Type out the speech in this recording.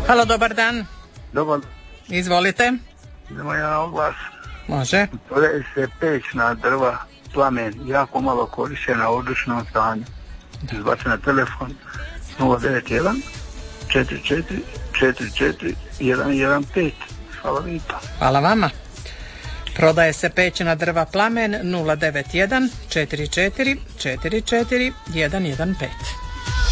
Halo, dobar dan. Dobar. Izvolite. Idemo ja oglas. Može. Prodaje se pećna drva Plamen, jako malo korištena u odličnom stanju. Izbaci na telefon 091 44 44 115. Hvala lijepa. Hvala vama. Prodaje se pećna drva Plamen 091 44 44 115.